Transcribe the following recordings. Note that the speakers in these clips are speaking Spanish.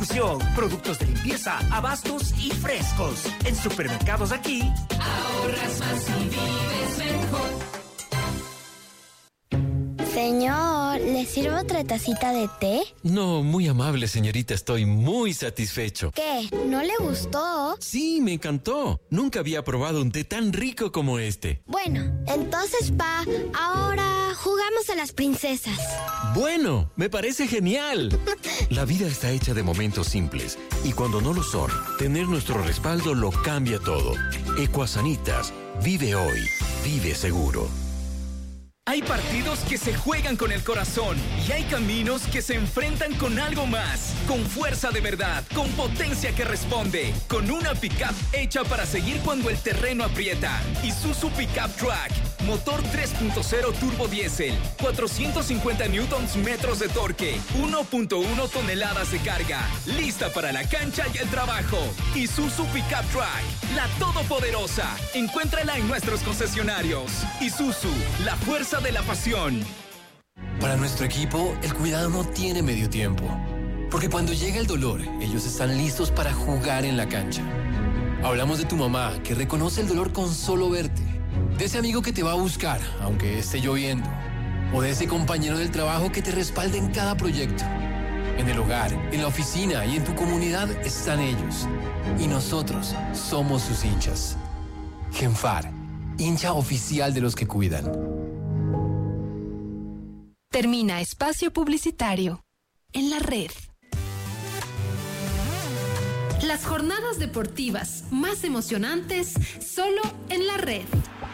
distribución, productos de limpieza, abastos y frescos. En Supermercados Aquí, ahorras más y vives mejor. Señor, ¿le sirvo otra tacita de té? No, muy amable, señorita. Estoy muy satisfecho. ¿Qué? ¿No le gustó? Sí, me encantó. Nunca había probado un té tan rico como este. Bueno, entonces, ahora jugamos a las princesas. Bueno, me parece genial. La vida está hecha de momentos simples. Y cuando no lo son, tener nuestro respaldo lo cambia todo. Ecuasanitas. Vive hoy. Vive seguro. Hay partidos que se juegan con el corazón y hay caminos que se enfrentan con algo más, con fuerza de verdad, con potencia que responde, con una pickup hecha para seguir cuando el terreno aprieta. Isuzu Pickup Track, motor 3.0 turbo diésel, 450 newtons metros de torque, 1.1 toneladas de carga, lista para la cancha y el trabajo. Isuzu Pickup Track, la todopoderosa. Encuéntrala en nuestros concesionarios. Isuzu, la fuerza de la pasión. Para nuestro equipo, el cuidado no tiene medio tiempo. Porque cuando llega el dolor, ellos están listos para jugar en la cancha. Hablamos de tu mamá, que reconoce el dolor con solo verte. De ese amigo que te va a buscar, aunque esté lloviendo. O de ese compañero del trabajo que te respalda en cada proyecto. En el hogar, en la oficina y en tu comunidad están ellos. Y nosotros somos sus hinchas. Genfar, hincha oficial de los que cuidan. Termina espacio publicitario en la red. Las jornadas deportivas más emocionantes solo en la red.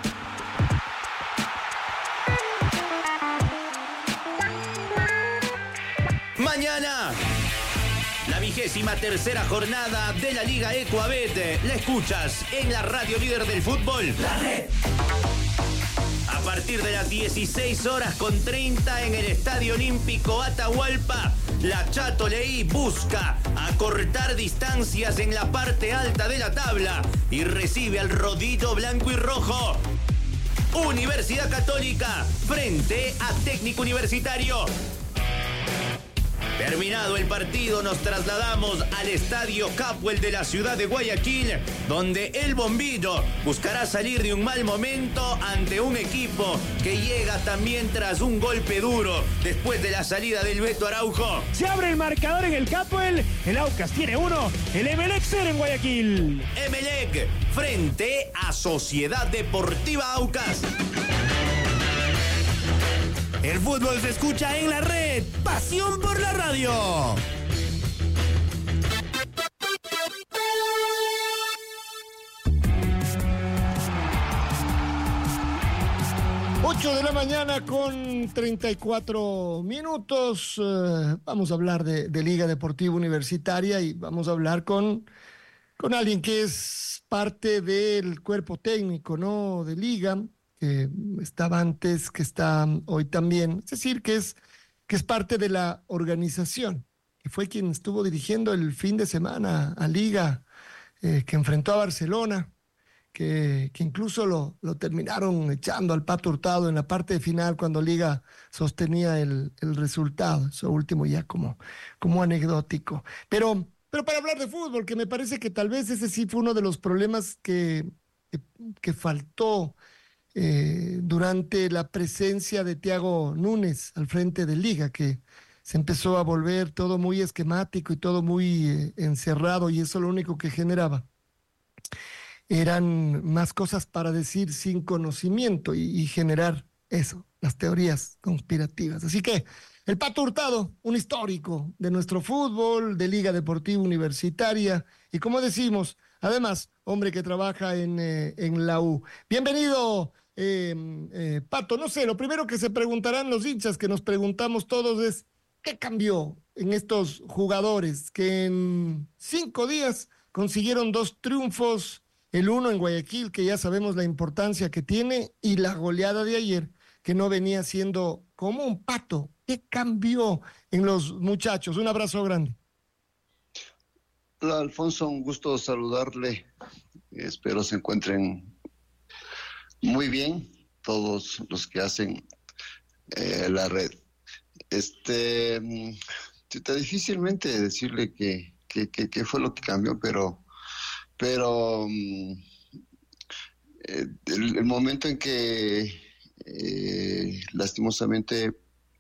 Mañana, la 23ª jornada de la Liga Ecuabet. La escuchas en la radio líder del fútbol, La Red. A partir de las 16:30 en el Estadio Olímpico Atahualpa, la Chato Leí busca acortar distancias en la parte alta de la tabla y recibe al rodillo blanco y rojo. Universidad Católica frente a Técnico Universitario. Terminado el partido, nos trasladamos al Estadio Capwell de la ciudad de Guayaquil, donde el Bombillo buscará salir de un mal momento ante un equipo que llega también tras un golpe duro después de la salida del Beto Araujo. Se abre el marcador en el Capwell, el Aucas tiene 1, el Emelec 0 en Guayaquil. Emelec frente a Sociedad Deportiva Aucas. El fútbol se escucha en la red. Pasión por la radio. 8 de la mañana con 34 minutos. Vamos a hablar de Liga Deportiva Universitaria y vamos a hablar con alguien que es parte del cuerpo técnico, ¿no? De Liga. Que estaba antes, que está hoy también, es decir, que es parte de la organización, que fue quien estuvo dirigiendo el fin de semana a Liga, que enfrentó a Barcelona, que incluso lo terminaron echando al Pato Hurtado en la parte final cuando Liga sostenía el resultado, eso último ya como anecdótico. Pero para hablar de fútbol, que me parece que tal vez ese sí fue uno de los problemas que faltó durante la presencia de Thiago Núñez al frente de Liga, que se empezó a volver todo muy esquemático y todo muy encerrado, y eso lo único que generaba eran más cosas para decir sin conocimiento y generar eso, las teorías conspirativas. Así que el Pato Hurtado, un histórico de nuestro fútbol, de Liga Deportiva Universitaria, y como decimos, además, hombre que trabaja en la U. Bienvenido, Pato. No sé, lo primero que se preguntarán los hinchas, que nos preguntamos todos, es ¿qué cambió en estos jugadores que en 5 días consiguieron 2 triunfos? El uno en Guayaquil, que ya sabemos la importancia que tiene, y la goleada de ayer, que no venía siendo como un pato. ¿Qué cambió en los muchachos? Un abrazo grande. Hola, Alfonso, un gusto saludarle. Espero se encuentren muy bien todos los que hacen la red. Difícilmente decirle que qué fue lo que cambió, pero el momento en que lastimosamente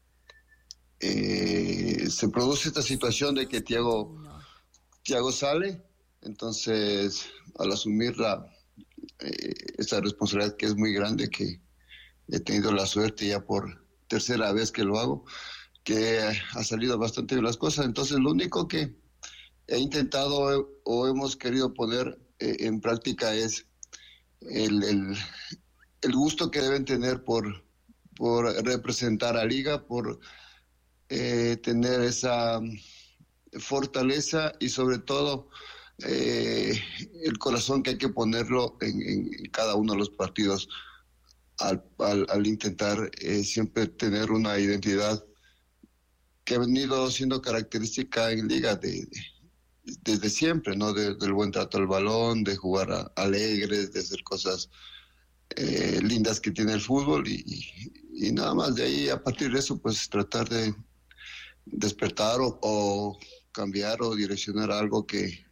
se produce esta situación de que Thiago sale, entonces al asumir esta responsabilidad que es muy grande, que he tenido la suerte ya por tercera vez que lo hago, que ha salido bastante bien las cosas, entonces lo único que he intentado o hemos querido poner en práctica es el gusto que deben tener por representar a Liga, por tener esa fortaleza y sobre todo el corazón que hay que ponerlo en cada uno de los partidos al intentar siempre tener una identidad que ha venido siendo característica en Liga desde siempre, ¿no? Del buen trato al balón, de jugar alegres, de hacer cosas lindas que tiene el fútbol y nada más. De ahí, a partir de eso, pues tratar de despertar o cambiar o direccionar algo que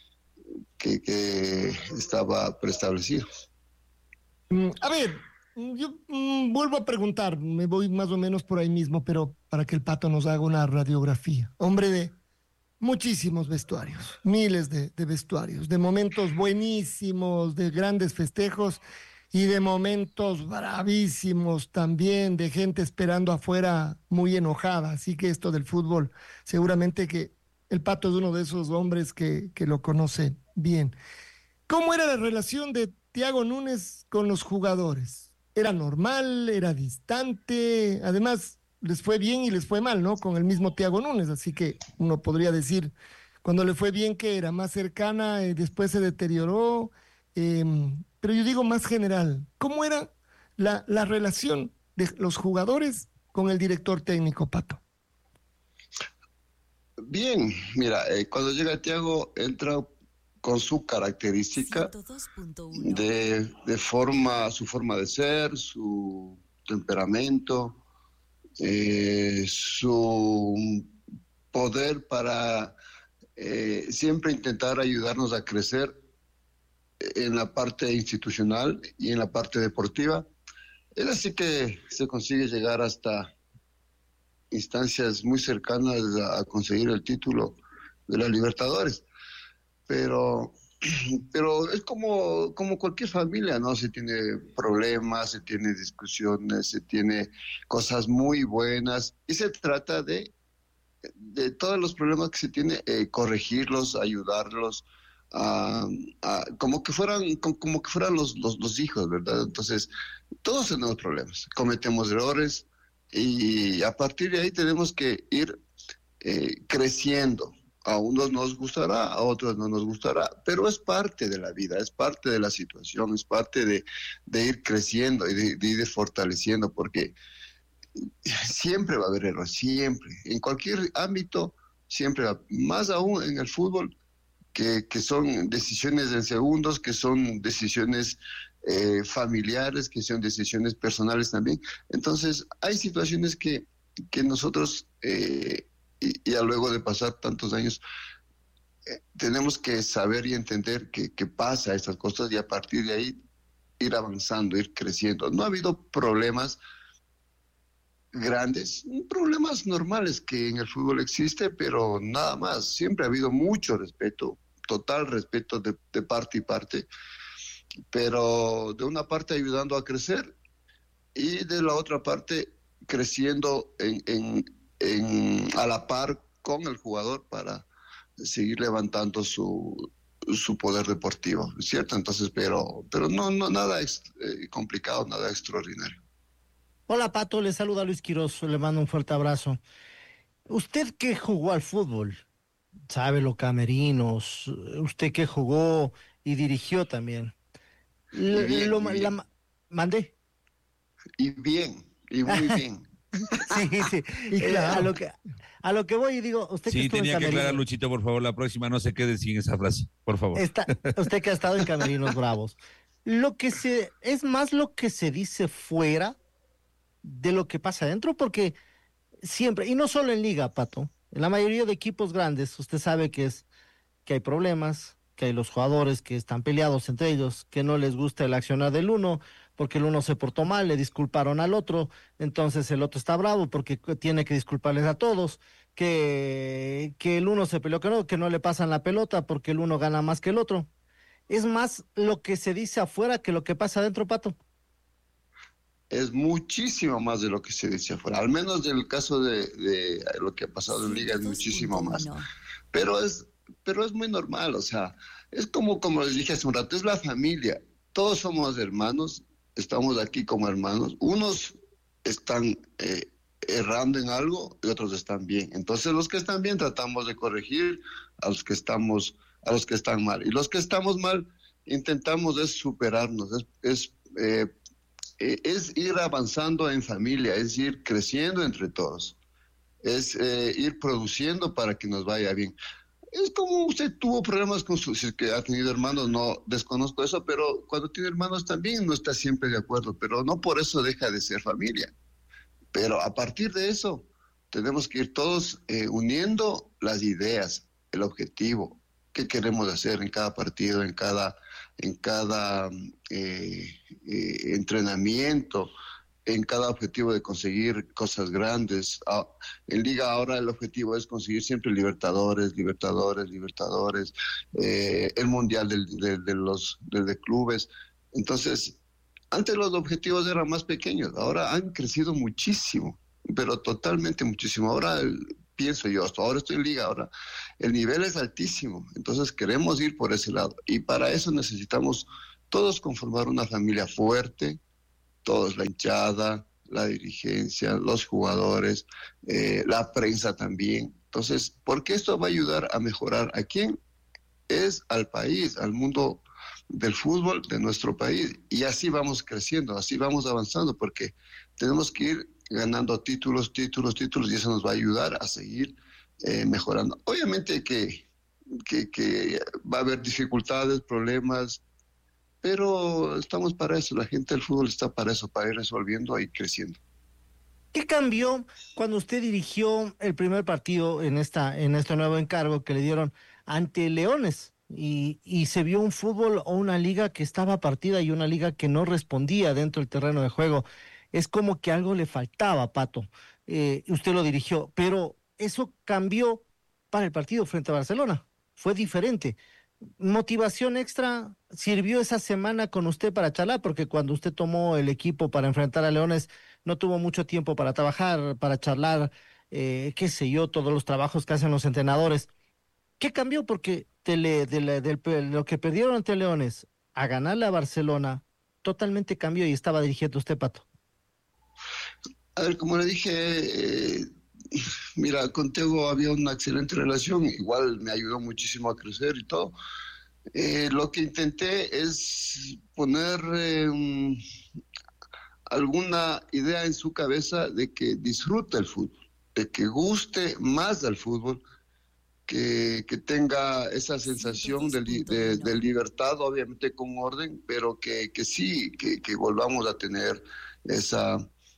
estaba preestablecido. A ver, yo vuelvo a preguntar, me voy más o menos por ahí mismo, pero para que el Pato nos haga una radiografía. Hombre de muchísimos vestuarios, miles de vestuarios, de momentos buenísimos, de grandes festejos y de momentos bravísimos también, de gente esperando afuera muy enojada. Así que esto del fútbol, seguramente que el Pato es uno de esos hombres que lo conoce bien. ¿Cómo era la relación de Thiago Núñez con los jugadores? ¿Era normal? ¿Era distante? Además, les fue bien y les fue mal, ¿no? Con el mismo Thiago Núñez, así que uno podría decir, cuando le fue bien, que era más cercana, después se deterioró, pero yo digo más general, ¿cómo era la relación de los jugadores con el director técnico, Pato? Bien, mira, cuando llega Thiago, entra con su característica de su forma de ser, su temperamento, su poder para siempre intentar ayudarnos a crecer en la parte institucional y en la parte deportiva. Es así que se consigue llegar hasta instancias muy cercanas a conseguir el título de la Libertadores. Pero es como cualquier familia, ¿no? Se tiene problemas, se tiene discusiones, se tiene cosas muy buenas y se trata de todos los problemas que se tiene, corregirlos, ayudarlos, como que fueran los hijos, ¿verdad? Entonces, todos tenemos problemas, cometemos errores y a partir de ahí tenemos que ir creciendo. A unos nos gustará, a otros no nos gustará, pero es parte de la vida, es parte de la situación, es parte de ir creciendo y de ir fortaleciendo, porque siempre va a haber errores, siempre, en cualquier ámbito, siempre va, más aún en el fútbol, que son decisiones en segundos, que son decisiones familiares, que son decisiones personales también. Entonces, hay situaciones que nosotros... Y ya luego de pasar tantos años, tenemos que saber y entender que pasa estas cosas y a partir de ahí ir avanzando, ir creciendo. No ha habido problemas grandes, problemas normales que en el fútbol existe, pero nada más. Siempre ha habido mucho respeto, total respeto de parte y parte, pero de una parte ayudando a crecer y de la otra parte creciendo a la par con el jugador para seguir levantando su poder deportivo, ¿cierto? Entonces, pero no nada complicado, nada extraordinario. Hola, Pato, le saluda Luis Quiroz, le mando un fuerte abrazo. Usted que jugó al fútbol, sabe los camerinos, usted que jugó y dirigió también. ¿Mandé? Y bien, y muy bien. Sí. Y claro. A lo que voy y digo, usted que estuvo en tenía que camerinos, aclarar, Luchito, por favor, la próxima no se quede sin esa frase, por favor. Usted que ha estado en camerinos bravos, es más lo que se dice fuera de lo que pasa adentro, porque siempre, y no solo en Liga, Pato, en la mayoría de equipos grandes, usted sabe que es que hay problemas, que hay los jugadores que están peleados entre ellos, que no les gusta el accionar del uno, porque el uno se portó mal, le disculparon al otro, entonces el otro está bravo porque tiene que disculparles a todos, que el uno se peleó que no le pasan la pelota porque el uno gana más que el otro. Es más lo que se dice afuera que lo que pasa adentro, Pato. Es muchísimo más de lo que se dice afuera, al menos del caso de lo que ha pasado en Liga es muchísimo más. Pero es muy normal, o sea, es como les dije hace un rato, es la familia. Todos somos hermanos, estamos aquí como hermanos. Unos están errando en algo y otros están bien. Entonces los que están bien tratamos de corregir a los que están mal. Y los que estamos mal intentamos superarnos, es ir avanzando en familia, es ir creciendo entre todos, es ir produciendo para que nos vaya bien. Es como usted tuvo problemas con si es que ha tenido hermanos, no desconozco eso, pero cuando tiene hermanos también no está siempre de acuerdo, pero no por eso deja de ser familia. Pero a partir de eso tenemos que ir todos uniendo las ideas, el objetivo, qué queremos hacer en cada partido, en cada entrenamiento, en cada objetivo de conseguir cosas grandes. En Liga ahora el objetivo es conseguir siempre Libertadores, el Mundial de clubes. Entonces, antes los objetivos eran más pequeños, ahora han crecido muchísimo, pero totalmente muchísimo. Ahora pienso yo, ahora estoy en Liga, ahora el nivel es altísimo, entonces queremos ir por ese lado. Y para eso necesitamos todos conformar una familia fuerte, todos, la hinchada, la dirigencia, los jugadores, la prensa también. Entonces, porque esto va a ayudar a mejorar a quién es al país, al mundo del fútbol de nuestro país. Y así vamos creciendo, así vamos avanzando, porque tenemos que ir ganando títulos, y eso nos va a ayudar a seguir mejorando. Obviamente que va a haber dificultades, problemas, pero estamos para eso, la gente del fútbol está para eso, para ir resolviendo y creciendo. ¿Qué cambió cuando usted dirigió el primer partido en este nuevo encargo que le dieron ante Leones? Y se vio un fútbol o una liga que estaba partida y una liga que no respondía dentro del terreno de juego. Es como que algo le faltaba, Pato. Usted lo dirigió, pero eso cambió para el partido frente a Barcelona. Fue diferente. ¿Motivación extra sirvió esa semana con usted para charlar? Porque cuando usted tomó el equipo para enfrentar a Leones, no tuvo mucho tiempo para trabajar, para charlar, qué sé yo, todos los trabajos que hacen los entrenadores. ¿Qué cambió? Porque de lo que perdieron ante Leones a ganarle a Barcelona, totalmente cambió y estaba dirigiendo usted, Pato. A ver, como le dije, mira, con Tego había una excelente relación, igual me ayudó muchísimo a crecer y todo. Lo que intenté es poner alguna idea en su cabeza de que disfrute el fútbol, de que guste más del fútbol, que tenga esa sensación de libertad, obviamente con orden, pero que sí, que volvamos a tener esa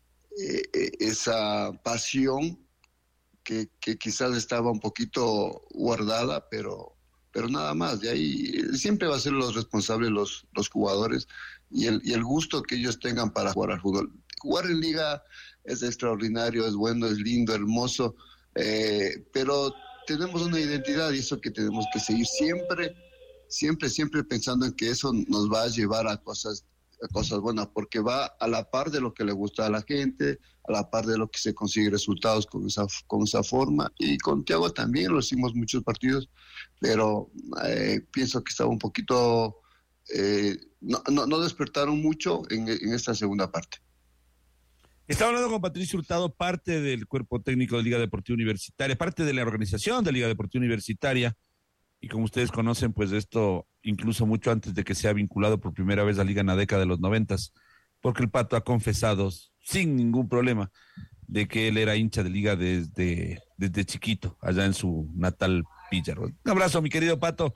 pasión que quizás estaba un poquito guardada, pero nada más. De ahí siempre va a ser los responsables los jugadores y el gusto que ellos tengan para jugar al fútbol. Jugar en Liga es extraordinario, es bueno, es lindo, hermoso, pero tenemos una identidad y eso que tenemos que seguir siempre pensando en que eso nos va a llevar a cosas buenas, porque va a la par de lo que le gusta a la gente, a la par de lo que se consigue resultados con esa forma. Y con Thiago también lo hicimos muchos partidos, pero pienso que estaba un poquito, no despertaron mucho en esta segunda parte. Estaba hablando con Patricio Hurtado, parte del cuerpo técnico de Liga Deportiva Universitaria, parte de la organización de Liga Deportiva Universitaria, y como ustedes conocen, pues esto incluso mucho antes de que sea vinculado por primera vez a Liga en la década de los 90, porque el Pato ha confesado sin ningún problema de que él era hincha de Liga desde chiquito, allá en su natal Pillar. Un abrazo, mi querido Pato.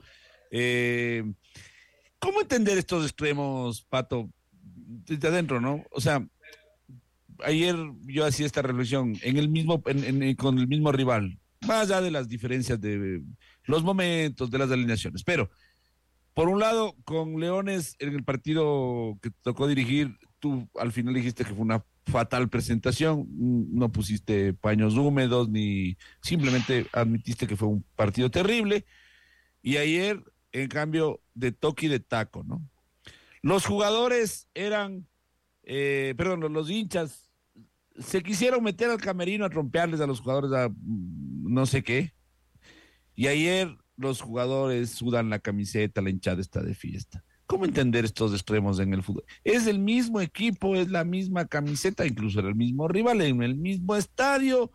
¿Cómo entender estos extremos, Pato, desde adentro, no? O sea, ayer yo hacía esta reflexión con el mismo rival, más allá de las diferencias de los momentos de las alineaciones. Pero, por un lado, con Leones, en el partido que tocó dirigir, tú al final dijiste que fue una fatal presentación, no pusiste paños húmedos, ni simplemente admitiste que fue un partido terrible. Y ayer, en cambio, de toque y de taco, ¿no? Los jugadores los hinchas se quisieron meter al camerino a trompearles a los jugadores a no sé qué. Y ayer los jugadores sudan la camiseta, la hinchada está de fiesta. ¿Cómo entender estos extremos en el fútbol? Es el mismo equipo, es la misma camiseta, incluso era el mismo rival, en el mismo estadio,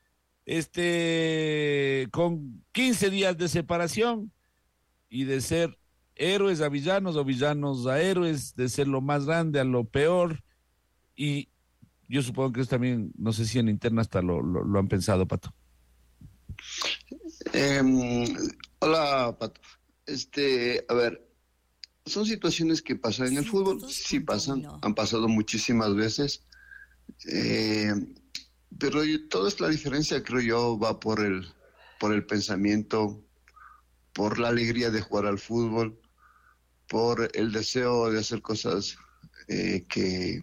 con 15 días de separación, y de ser héroes a villanos o villanos a héroes, de ser lo más grande a lo peor. Y yo supongo que eso también, no sé si en interna hasta lo han pensado, Pato. Hola, Pato. A ver, son situaciones que pasan en el fútbol, sí pasan, han pasado muchísimas veces, pero toda esta diferencia, creo yo, va por el pensamiento, por la alegría de jugar al fútbol, por el deseo de hacer cosas que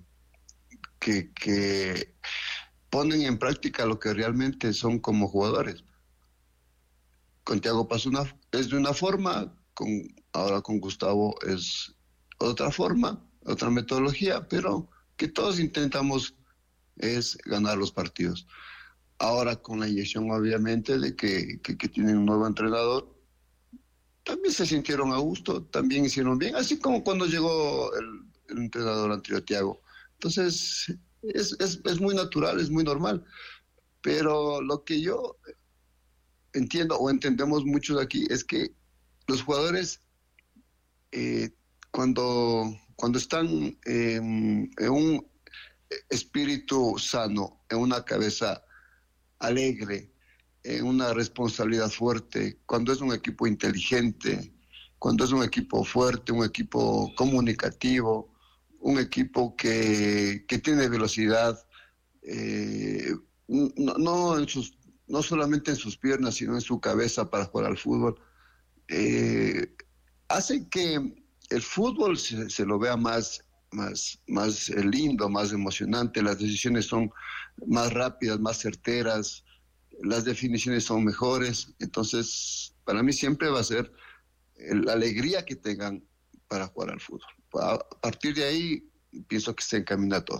ponen en práctica lo que realmente son como jugadores. Con Thiago es de una forma, ahora con Gustavo es otra forma, otra metodología, pero que todos intentamos es ganar los partidos. Ahora con la inyección, obviamente, de que tienen un nuevo entrenador, también se sintieron a gusto, también hicieron bien, así como cuando llegó el entrenador anterior, Thiago. Entonces, es muy natural, es muy normal. Pero lo que yo entiendo o entendemos muchos aquí es que los jugadores, cuando están en un espíritu sano, en una cabeza alegre, en una responsabilidad fuerte, cuando es un equipo inteligente, cuando es un equipo fuerte, un equipo comunicativo, un equipo que tiene velocidad, no solamente en sus piernas, sino en su cabeza para jugar al fútbol, hace que el fútbol se lo vea más lindo, más emocionante. Las decisiones son más rápidas, más certeras, las definiciones son mejores. Entonces, para mí siempre va a ser la alegría que tengan para jugar al fútbol. A partir de ahí, pienso que se encamina todo.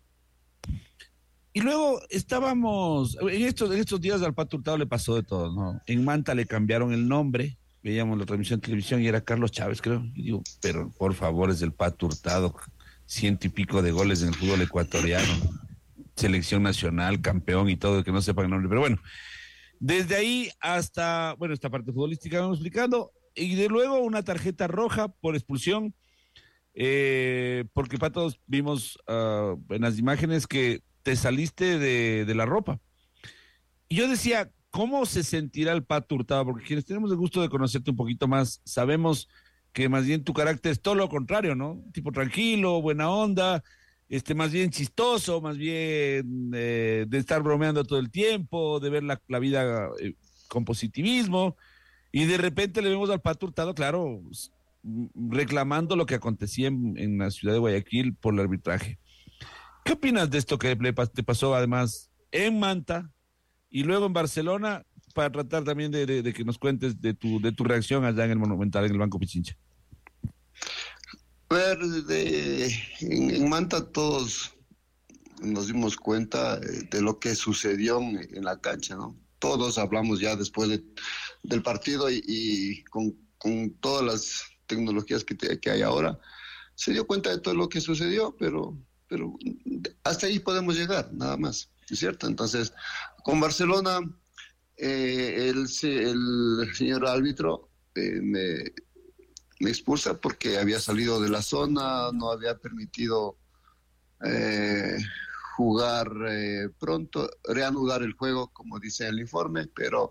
Y luego estábamos, en estos días al Pato Hurtado le pasó de todo, ¿no? En Manta le cambiaron el nombre, veíamos la transmisión de televisión y era Carlos Chávez, creo. Y digo, pero por favor, es el Pato Hurtado, 100 y pico de goles en el fútbol ecuatoriano, selección nacional, campeón y todo, que no sepan el nombre. Pero bueno, desde ahí hasta, bueno, esta parte futbolística vamos explicando, y de luego una tarjeta roja por expulsión, porque Pato, vimos en las imágenes que te saliste de la ropa. Y yo decía, ¿cómo se sentirá el Pato Hurtado? Porque quienes tenemos el gusto de conocerte un poquito más, sabemos que más bien tu carácter es todo lo contrario, ¿no? Tipo tranquilo, buena onda, más bien chistoso, más bien de estar bromeando todo el tiempo, de ver la vida con positivismo, y de repente le vemos al Pato Hurtado, claro, reclamando lo que acontecía en la ciudad de Guayaquil por el arbitraje. ¿Qué opinas de esto que te pasó además en Manta y luego en Barcelona, para tratar también de que nos cuentes de tu reacción allá en el Monumental, en el Banco Pichincha? A ver, en Manta todos nos dimos cuenta de lo que sucedió en la cancha, ¿no? Todos hablamos ya después del partido y con todas las tecnologías que hay ahora, se dio cuenta de todo lo que sucedió, pero hasta ahí podemos llegar, nada más, ¿es cierto? Entonces, con Barcelona, el señor árbitro me expulsa porque había salido de la zona, no había permitido jugar pronto, reanudar el juego, como dice el informe, pero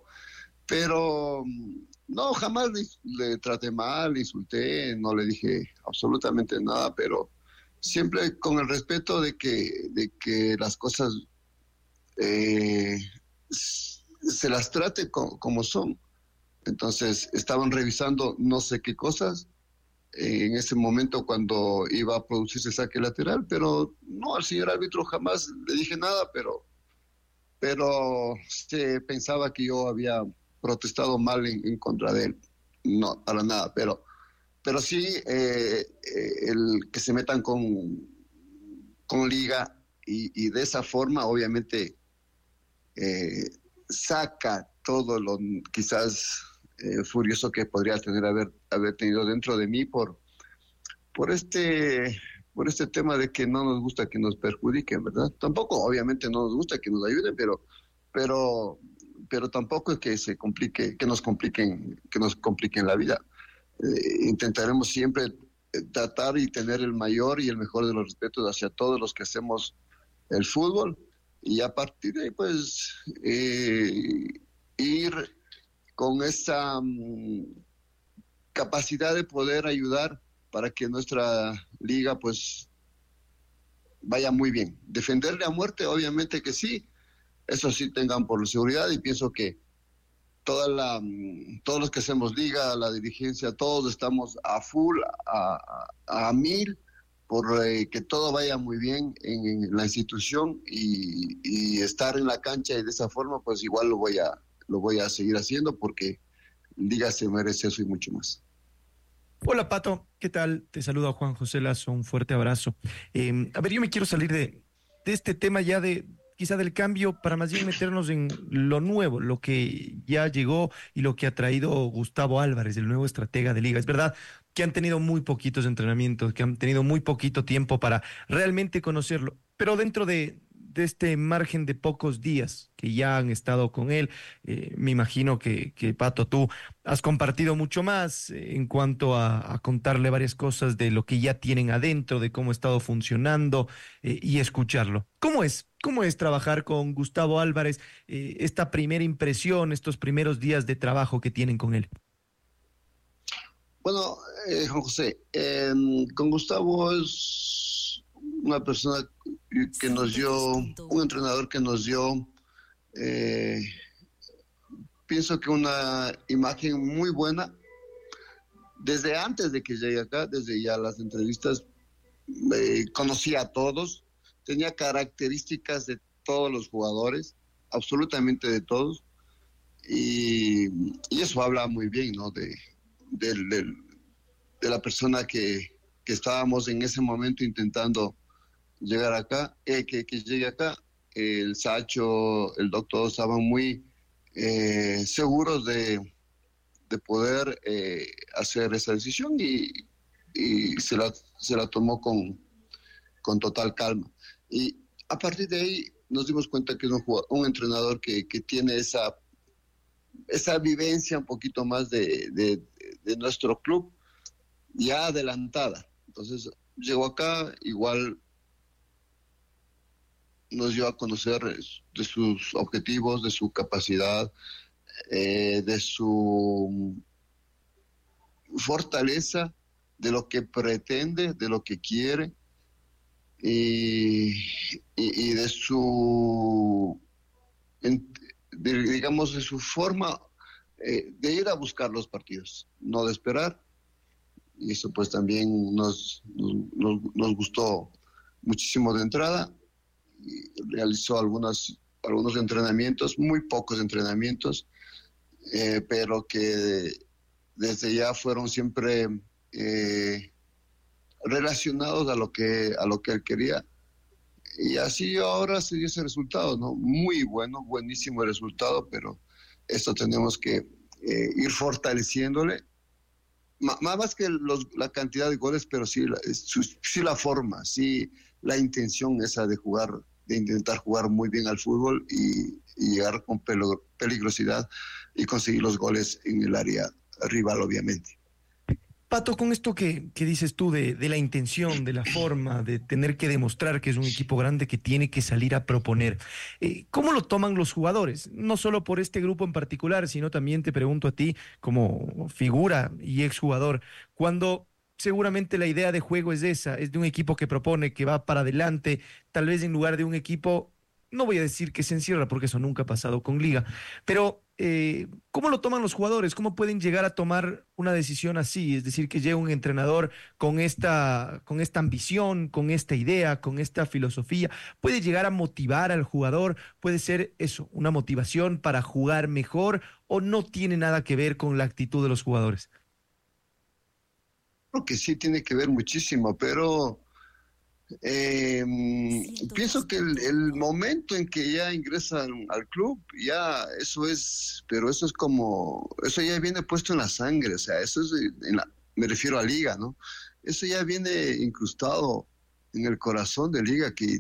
no, jamás le traté mal, le insulté, no le dije absolutamente nada, pero siempre con el respeto de que las cosas se las trate como son. Entonces estaban revisando no sé qué cosas en ese momento cuando iba a producirse saque lateral, pero no, al señor árbitro jamás le dije nada, pero se pensaba que yo había protestado mal en contra de él. No, para nada, pero sí el que se metan con Liga y de esa forma obviamente saca todo lo quizás furioso que podría haber tenido dentro de mí por este tema de que no nos gusta que nos perjudiquen, ¿verdad? Tampoco obviamente no nos gusta que nos ayuden, pero tampoco es que se complique, que nos compliquen la vida. Intentaremos siempre tratar y tener el mayor y el mejor de los respetos hacia todos los que hacemos el fútbol, y a partir de ahí pues ir con esa capacidad de poder ayudar para que nuestra liga pues vaya muy bien. Defenderle a muerte, obviamente que sí, eso sí tengan por seguridad, y pienso que todos los que hacemos liga, la dirigencia, todos estamos a full, a 1000, por que todo vaya muy bien en la institución, y estar en la cancha, y de esa forma pues igual lo voy a seguir haciendo, porque liga se merece eso y mucho más. Hola Pato, ¿qué tal? Te saluda Juan José Lazo, un fuerte abrazo. A ver, yo me quiero salir de este tema ya quizá del cambio, para más bien meternos en lo nuevo, lo que ya llegó y lo que ha traído Gustavo Álvarez, el nuevo estratega de Liga. Es verdad que han tenido muy poquitos entrenamientos, que han tenido muy poquito tiempo para realmente conocerlo, pero dentro de este margen de pocos días que ya han estado con él, me imagino que Pato, tú has compartido mucho más en cuanto a contarle varias cosas de lo que ya tienen adentro, de cómo ha estado funcionando, y escucharlo. ¿Cómo es trabajar con Gustavo Álvarez, esta primera impresión, estos primeros días de trabajo que tienen con él? Bueno, Juan José, con Gustavo es una persona que nos dio, un entrenador que nos dio, pienso que una imagen muy buena. Desde antes de que llegue acá, desde ya las entrevistas, conocía a todos, tenía características de todos los jugadores, absolutamente de todos, y eso habla muy bien, ¿no? De la persona que estábamos en ese momento intentando llegar acá, que llegue acá. El Sacho, el doctor estaban muy seguros de poder hacer esa decisión, y se la tomó con total calma. Y a partir de ahí nos dimos cuenta que es un entrenador que tiene esa vivencia un poquito más de nuestro club ya adelantada. Entonces llegó acá, igual nos dio a conocer de sus objetivos, de su capacidad, de su fortaleza, de lo que pretende, de lo que quiere, y de su, digamos, de su forma de ir a buscar los partidos, no de esperar. Y eso pues también nos gustó muchísimo de entrada. Y realizó algunos entrenamientos, muy pocos entrenamientos, pero que desde ya fueron siempre relacionados a lo que él quería. Y así ahora se dio ese resultado, ¿no? Muy bueno, buenísimo el resultado, pero esto tenemos que ir fortaleciéndole. Más que la cantidad de goles, pero sí la forma, sí la intención esa de jugar, de intentar jugar muy bien al fútbol y llegar con peligrosidad y conseguir los goles en el área rival, obviamente. Pato, con esto que dices tú de la intención, de la forma, de tener que demostrar que es un equipo grande que tiene que salir a proponer, ¿cómo lo toman los jugadores? No solo por este grupo en particular, sino también te pregunto a ti como figura y exjugador, cuando seguramente la idea de juego es esa, es de un equipo que propone, que va para adelante, tal vez en lugar de un equipo no voy a decir que se encierra porque eso nunca ha pasado con Liga, pero ¿cómo lo toman los jugadores? ¿Cómo pueden llegar a tomar una decisión así? Es decir, que llegue un entrenador con esta ambición, con esta idea, con esta filosofía, puede llegar a motivar al jugador, puede ser eso, una motivación para jugar mejor, o no tiene nada que ver con la actitud de los jugadores. Creo que sí tiene que ver muchísimo, pero pienso que el momento en que ya ingresan al club, ya eso es, pero eso es como, eso ya viene puesto en la sangre, o sea, eso es, me refiero a Liga, ¿no? Eso ya viene incrustado en el corazón de Liga, que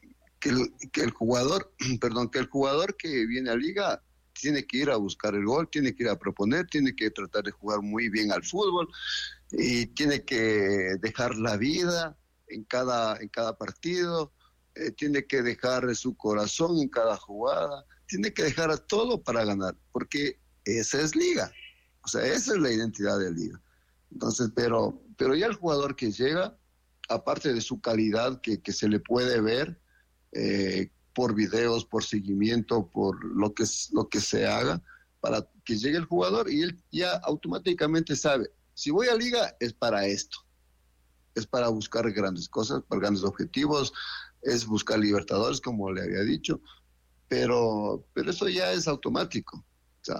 el jugador, perdón, que el jugador que viene a Liga tiene que ir a buscar el gol, tiene que ir a proponer, tiene que tratar de jugar muy bien al fútbol y tiene que dejar la vida en cada partido, tiene que dejar su corazón en cada jugada, tiene que dejar todo para ganar, porque esa es Liga, o sea, esa es la identidad de Liga. Entonces, pero ya el jugador que llega, aparte de su calidad que se le puede ver por videos, por seguimiento, por lo que se haga, para que llegue el jugador y él ya automáticamente sabe, si voy a Liga es para esto. Es para buscar grandes cosas, para grandes objetivos, es buscar Libertadores, como le había dicho, pero eso ya es automático. O sea,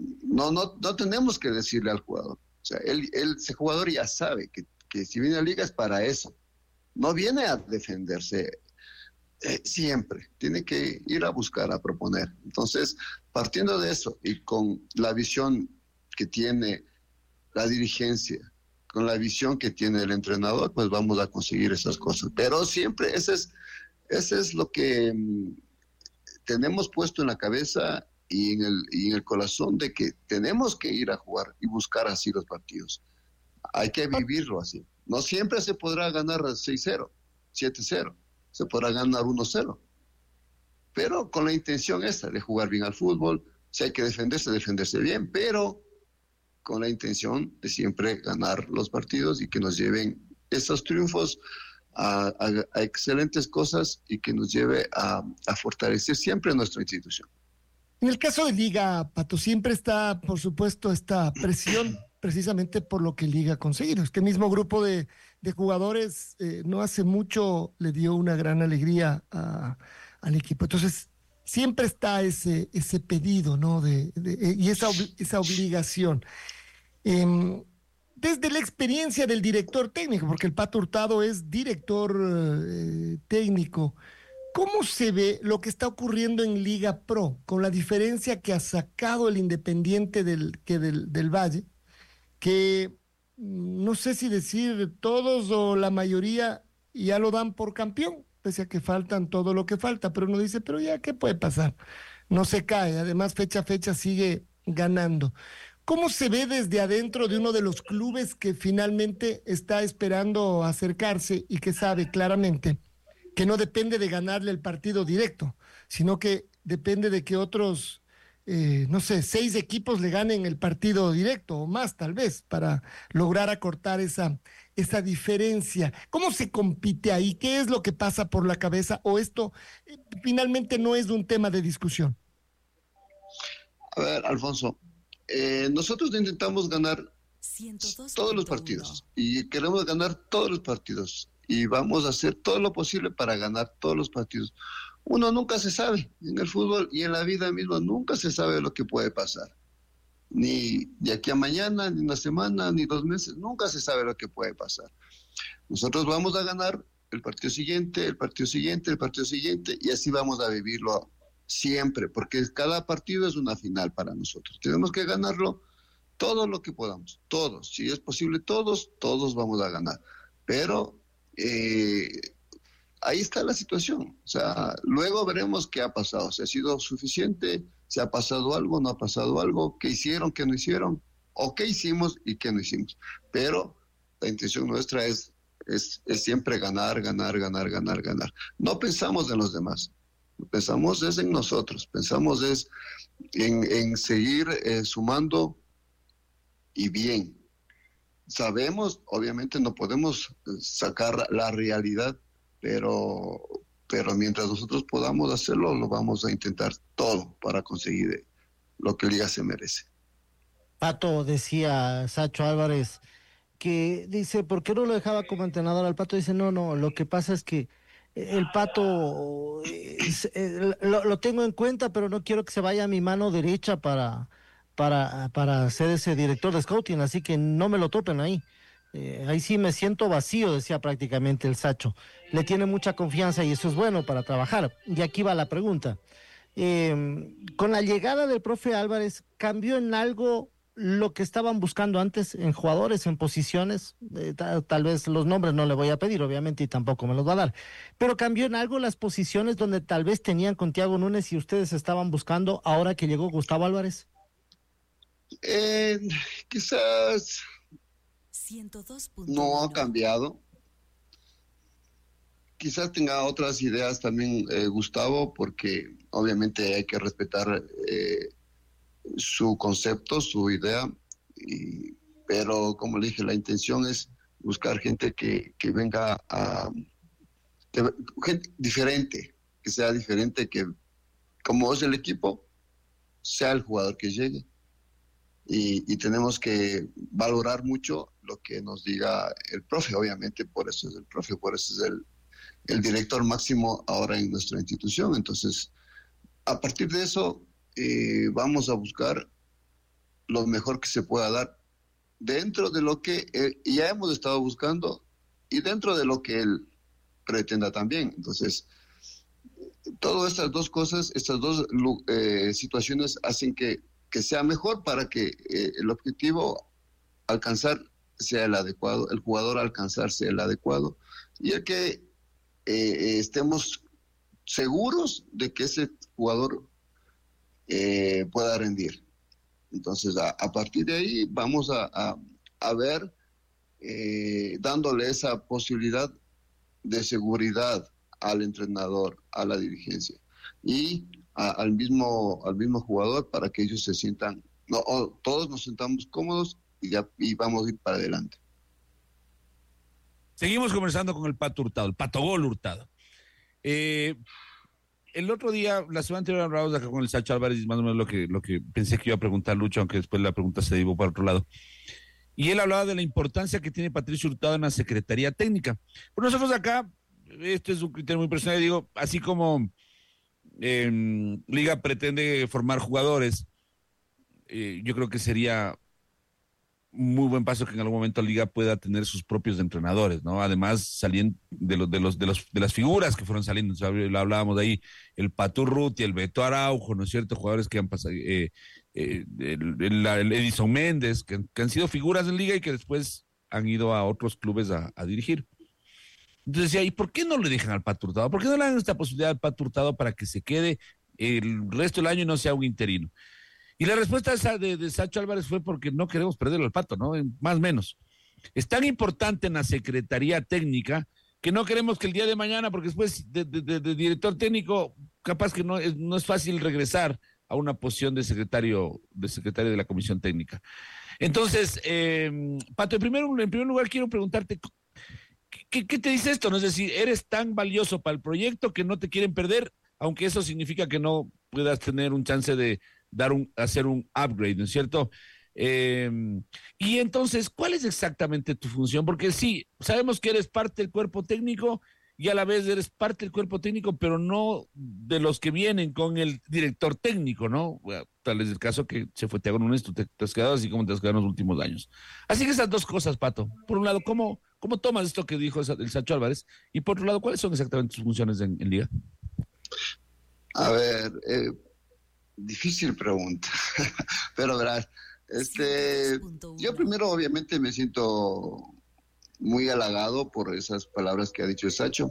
no tenemos que decirle al jugador. O sea, ese jugador ya sabe que si viene a Liga es para eso. No viene a defenderse siempre, tiene que ir a buscar, a proponer. Entonces, partiendo de eso y con la visión que tiene la dirigencia, con la visión que tiene el entrenador, pues vamos a conseguir esas cosas. Pero siempre ese es lo que tenemos puesto en la cabeza y en el corazón, de que tenemos que ir a jugar y buscar así los partidos. Hay que vivirlo así. No siempre se podrá ganar 6-0, 7-0, se podrá ganar 1-0. Pero con la intención esta de jugar bien al fútbol, si hay que defenderse bien, pero con la intención de siempre ganar los partidos y que nos lleven esos triunfos a excelentes cosas y que nos lleve a fortalecer siempre nuestra institución. En el caso de Liga, Pato, siempre está, por supuesto, esta presión precisamente por lo que Liga ha conseguido. Este mismo grupo de jugadores no hace mucho le dio una gran alegría al equipo. Entonces, siempre está ese pedido, ¿no? Y esa obligación. Desde la experiencia del director técnico, porque el Pato Hurtado es director técnico, ¿cómo se ve lo que está ocurriendo en Liga Pro, con la diferencia que ha sacado el Independiente del Valle, que no sé si decir todos o la mayoría ya lo dan por campeón, pese a que faltan todo lo que falta, pero uno dice, pero ya, ¿qué puede pasar? No se cae, además fecha a fecha sigue ganando. ¿Cómo se ve desde adentro de uno de los clubes que finalmente está esperando acercarse y que sabe claramente que no depende de ganarle el partido directo, sino que depende de que otros, 6 equipos le ganen el partido directo o más tal vez, para lograr acortar esa diferencia? ¿Cómo se compite ahí? ¿Qué es lo que pasa por la cabeza? ¿O esto finalmente no es un tema de discusión? A ver, Alfonso, nosotros intentamos ganar todos los partidos y queremos ganar todos los partidos y vamos a hacer todo lo posible para ganar todos los partidos. Uno nunca se sabe en el fútbol y en la vida misma, nunca se sabe lo que puede pasar. Ni de aquí a mañana, ni una semana, ni 2 meses, nunca se sabe lo que puede pasar. Nosotros vamos a ganar el partido siguiente, el partido siguiente, el partido siguiente, y así vamos a vivirlo siempre, porque cada partido es una final para nosotros. Tenemos que ganarlo todo lo que podamos, todos. Si es posible, todos vamos a ganar. Pero ahí está la situación. O sea, luego veremos qué ha pasado. Si ha sido suficiente, si ha pasado algo, no ha pasado algo, qué hicieron, qué no hicieron, o qué hicimos y qué no hicimos. Pero la intención nuestra es siempre ganar. No pensamos en los demás. Pensamos es en nosotros, pensamos es en seguir sumando y bien. Sabemos, obviamente no podemos sacar la realidad, pero pero mientras nosotros podamos hacerlo, lo vamos a intentar todo para conseguir lo que Liga se merece. Pato, decía Sacho Álvarez, que dice, ¿por qué no lo dejaba como entrenador al Pato? Dice, no, lo que pasa es que el Pato lo tengo en cuenta, pero no quiero que se vaya a mi mano derecha para ser ese director de scouting, así que no me lo topen ahí. Ahí sí me siento vacío, decía prácticamente el Sacho. Le tiene mucha confianza y eso es bueno para trabajar. Y aquí va la pregunta. Con la llegada del profe Álvarez, ¿cambió en algo lo que estaban buscando antes en jugadores, en posiciones? Tal vez los nombres no le voy a pedir, obviamente, y tampoco me los va a dar. Pero ¿cambió en algo las posiciones donde tal vez tenían con Thiago Núñez y ustedes estaban buscando ahora que llegó Gustavo Álvarez? Quizás 102. no ha cambiado. Quizás tenga otras ideas también Gustavo, porque obviamente hay que respetar su concepto, su idea, pero como le dije, la intención es buscar gente que venga gente diferente, que sea diferente, que como es el equipo, sea el jugador que llegue. Y tenemos que valorar mucho lo que nos diga el profe, obviamente, por eso es el profe, por eso es el director máximo ahora en nuestra institución. Entonces, a partir de eso, vamos a buscar lo mejor que se pueda dar dentro de lo que ya hemos estado buscando y dentro de lo que él pretenda también. Entonces, todas estas dos cosas, estas dos situaciones hacen que sea mejor para que el objetivo alcanzar sea el adecuado, el jugador alcanzar sea el adecuado, y el que estemos seguros de que ese jugador pueda rendir. Entonces, a partir de ahí vamos a ver, dándole esa posibilidad de seguridad al entrenador, a la dirigencia y al mismo jugador, para que ellos se sientan, todos nos sentamos cómodos y vamos a ir para adelante. Seguimos conversando con el Pato Hurtado, el Pato Gol Hurtado. El otro día, la semana anterior, hablamos acá con el Sacho Álvarez, y más o menos lo que pensé que iba a preguntar Lucho, aunque después la pregunta se derivó para otro lado. Y él hablaba de la importancia que tiene Patricio Hurtado en la Secretaría Técnica. Pero nosotros acá, esto es un criterio muy personal, digo, así como Liga pretende formar jugadores, yo creo que sería muy buen paso que en algún momento Liga pueda tener sus propios entrenadores, ¿no? Además, saliendo de las figuras que fueron saliendo, lo hablábamos de ahí, el Pato Urrutia, el Beto Araujo, ¿no es cierto? Jugadores que han pasado, el Edison Méndez, que han sido figuras en Liga y que después han ido a otros clubes a dirigir. Entonces decía, ¿y por qué no le dejan al Pato Hurtado? ¿Por qué no le dan esta posibilidad al Pato Hurtado para que se quede el resto del año y no sea un interino? Y la respuesta de Sacho Álvarez fue porque no queremos perderlo al Pato, ¿no? Más o menos. Es tan importante en la Secretaría Técnica que no queremos que el día de mañana, porque después de director técnico, capaz que no es fácil regresar a una posición de secretario de la Comisión Técnica. Entonces, Pato, en primer lugar quiero preguntarte, ¿qué te dice esto? ¿No? Es decir, eres tan valioso para el proyecto que no te quieren perder, aunque eso significa que no puedas tener un chance de hacer un upgrade, ¿no es cierto? Y entonces, ¿cuál es exactamente tu función? Porque sí, sabemos que eres parte del cuerpo técnico y a la vez eres parte del cuerpo técnico, pero no de los que vienen con el director técnico, ¿no? Bueno, tal es el caso que se fue Thiago Núñez, tú te has quedado así como te has quedado en los últimos años. Así que esas dos cosas, Pato. Por un lado, ¿cómo tomas esto que dijo el Sacho Álvarez? Y por otro lado, ¿cuáles son exactamente tus funciones en Liga? A ver, difícil pregunta, pero verás, yo primero obviamente me siento muy halagado por esas palabras que ha dicho el Sacho.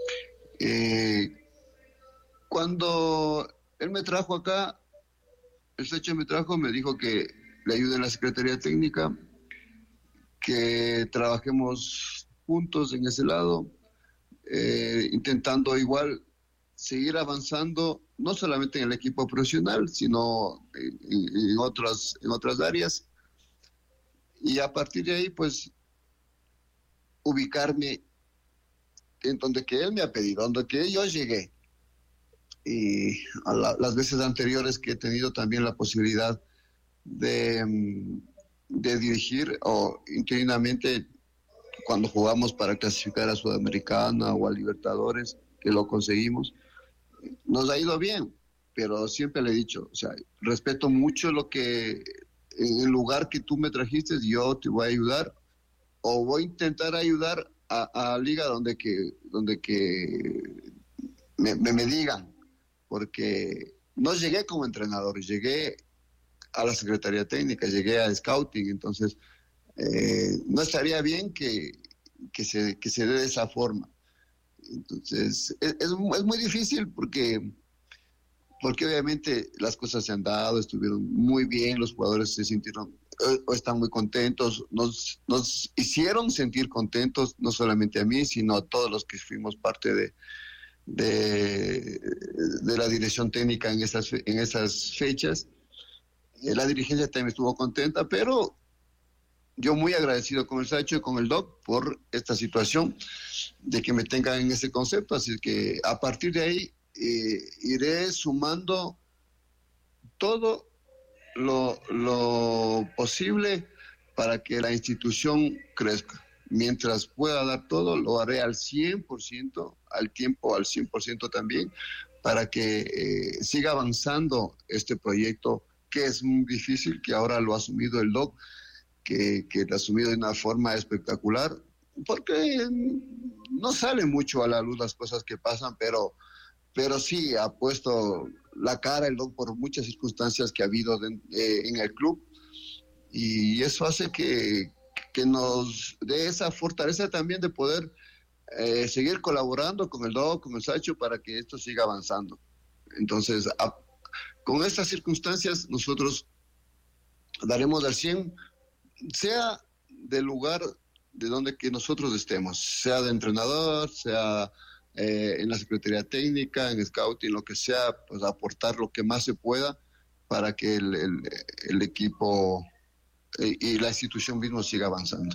Cuando él me trajo acá, el Sacho me dijo que le ayude en la Secretaría Técnica, que trabajemos juntos en ese lado, intentando igual seguir avanzando, no solamente en el equipo profesional, sino en otras áreas. Y a partir de ahí, pues, ubicarme en donde que él me ha pedido, donde que yo llegué. Y las veces anteriores que he tenido también la posibilidad de dirigir o interinamente cuando jugamos para clasificar a Sudamericana o a Libertadores, que lo conseguimos, nos ha ido bien, pero siempre le he dicho, o sea, respeto mucho lo que, en el lugar que tú me trajiste, yo te voy a ayudar o voy a intentar ayudar a Liga donde que me digan, porque no llegué como entrenador, llegué a la Secretaría Técnica, llegué a Scouting, entonces no estaría bien que se dé de esa forma. Entonces es muy difícil porque obviamente las cosas se han dado, estuvieron muy bien, los jugadores se sintieron o están muy contentos, nos hicieron sentir contentos, no solamente a mí, sino a todos los que fuimos parte de la dirección técnica en esas fechas. La dirigencia también estuvo contenta, pero yo muy agradecido con el Sacho y con el Doc por esta situación de que me tengan en ese concepto, así que a partir de ahí iré sumando todo lo posible para que la institución crezca. Mientras pueda dar todo, lo haré al 100%, al tiempo al 100% también, para que siga avanzando este proyecto que es muy difícil, que ahora lo ha asumido el Doc, que lo ha asumido de una forma espectacular, porque no sale mucho a la luz las cosas que pasan, pero sí ha puesto la cara el Doc por muchas circunstancias que ha habido en el club, y eso hace que nos dé esa fortaleza también de poder seguir colaborando con el Doc, con el Sacho, para que esto siga avanzando. Entonces, con estas circunstancias nosotros daremos al 100%, sea del lugar de donde que nosotros estemos, sea de entrenador, sea en la Secretaría Técnica, en Scouting, lo que sea, pues aportar lo que más se pueda para que el equipo y la institución mismo siga avanzando.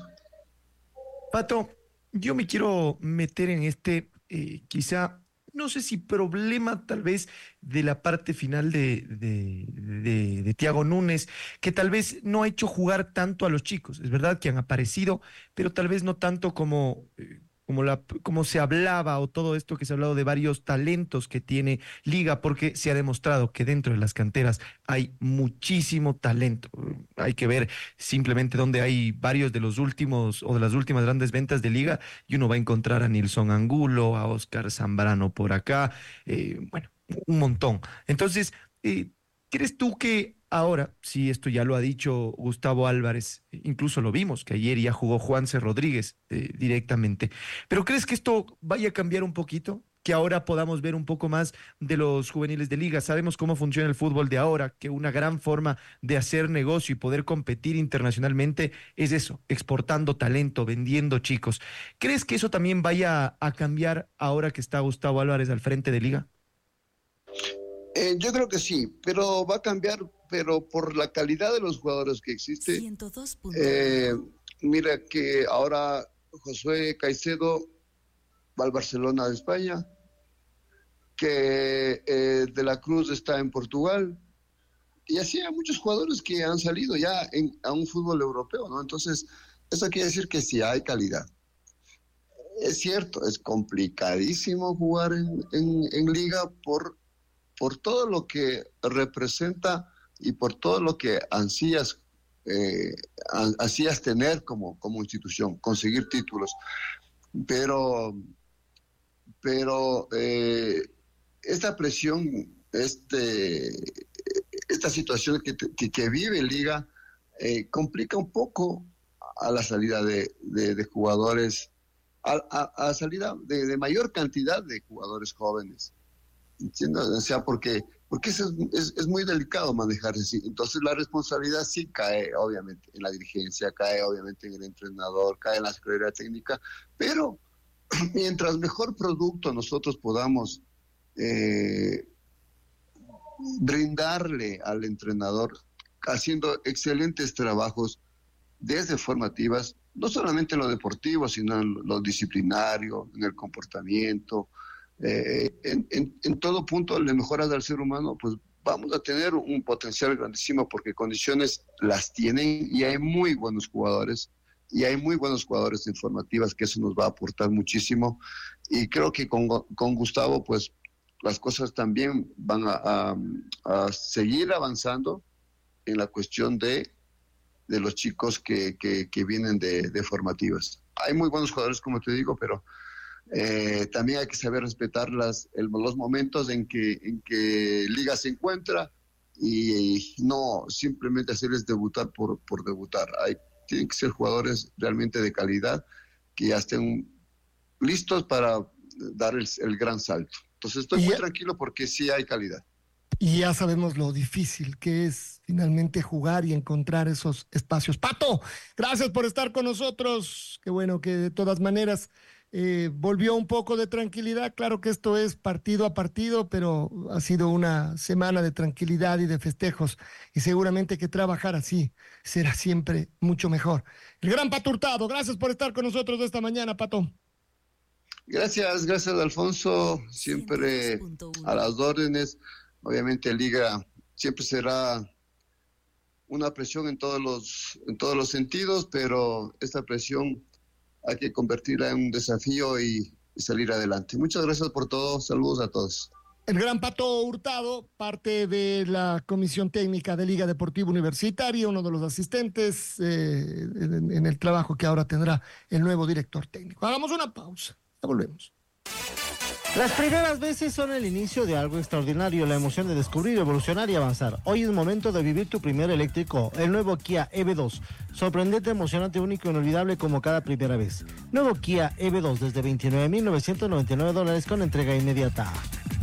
Pato, yo me quiero meter en quizá, no sé si problema tal vez de la parte final de Thiago Núñez, que tal vez no ha hecho jugar tanto a los chicos. Es verdad que han aparecido, pero tal vez no tanto como se hablaba, o todo esto que se ha hablado de varios talentos que tiene Liga, porque se ha demostrado que dentro de las canteras hay muchísimo talento. Hay que ver simplemente donde hay varios de los últimos o de las últimas grandes ventas de Liga, y uno va a encontrar a Nilson Angulo, a Oscar Zambrano por acá, bueno, un montón. Entonces, ¿crees tú que ahora, sí, esto ya lo ha dicho Gustavo Álvarez, incluso lo vimos, que ayer ya jugó Juanse Rodríguez directamente, pero crees que esto vaya a cambiar un poquito? Que ahora podamos ver un poco más de los juveniles de Liga. Sabemos cómo funciona el fútbol de ahora, que una gran forma de hacer negocio y poder competir internacionalmente es eso, exportando talento, vendiendo chicos. ¿Crees que eso también vaya a cambiar ahora que está Gustavo Álvarez al frente de Liga? Yo creo que sí, pero va a cambiar, pero por la calidad de los jugadores que existe. 102. Mira que ahora Josué Caicedo va al Barcelona de España, que De la Cruz está en Portugal, y así hay muchos jugadores que han salido ya a un fútbol europeo, ¿no? Entonces, eso quiere decir que sí hay calidad. Es cierto, es complicadísimo jugar en Liga por todo lo que representa y por todo lo que ansías tener como institución, conseguir títulos. Pero esta presión, esta situación que vive Liga complica un poco a la salida de jugadores, a salida de mayor cantidad de jugadores jóvenes. ¿Entiendes? O sea, porque eso es muy delicado manejarse así. Entonces la responsabilidad sí cae obviamente en la dirigencia, cae obviamente en el entrenador, cae en la Secretaría Técnica, pero mientras mejor producto nosotros podamos brindarle al entrenador, haciendo excelentes trabajos, desde formativas, no solamente en lo deportivo, sino en lo disciplinario, en el comportamiento, en todo punto de mejoras del ser humano, pues vamos a tener un potencial grandísimo porque condiciones las tienen y hay muy buenos jugadores. Y hay muy buenos jugadores en formativas que eso nos va a aportar muchísimo. Y creo que con Gustavo, pues las cosas también van a seguir avanzando en la cuestión de los chicos que vienen de formativas. Hay muy buenos jugadores, como te digo, pero también hay que saber respetar los momentos en que Liga se encuentra y no simplemente hacerles debutar por debutar. Tienen que ser jugadores realmente de calidad que ya estén listos para dar el gran salto. Entonces estoy muy tranquilo porque sí hay calidad. Y ya sabemos lo difícil que es finalmente jugar y encontrar esos espacios. Pato, gracias por estar con nosotros. Qué bueno que de todas maneras volvió un poco de tranquilidad. Claro que esto es partido a partido, pero ha sido una semana de tranquilidad y de festejos. Y seguramente que trabajar así será siempre mucho mejor. El gran Pato Hurtado, gracias por estar con nosotros esta mañana, Pato. Gracias, Alfonso. Siempre a las órdenes. Obviamente Liga siempre será una presión en todos los sentidos, pero esta presión hay que convertirla en un desafío y salir adelante. Muchas gracias por todo. Saludos a todos. El gran Pato Hurtado, parte de la Comisión Técnica de Liga Deportiva Universitaria, uno de los asistentes en el trabajo que ahora tendrá el nuevo director técnico. Hagamos una pausa. Ya volvemos. Las primeras veces son el inicio de algo extraordinario, la emoción de descubrir, evolucionar y avanzar. Hoy es momento de vivir tu primer eléctrico, el nuevo Kia EV2. Sorprendente, emocionante, único e inolvidable como cada primera vez. Nuevo Kia EV2 desde $29,999 con entrega inmediata.